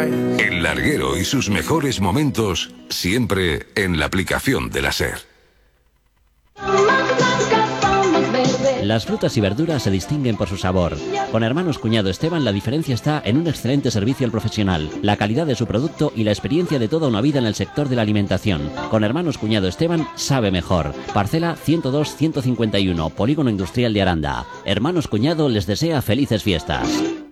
El larguero y sus mejores momentos siempre en la aplicación de la SER. Las frutas y verduras se distinguen por su sabor. Con Hermanos Cuñado Esteban la diferencia está en un excelente servicio al profesional, la calidad de su producto y la experiencia de toda una vida en el sector de la alimentación. Con Hermanos Cuñado Esteban sabe mejor. Parcela 102-151, Polígono Industrial de Aranda. Hermanos Cuñado les desea felices fiestas.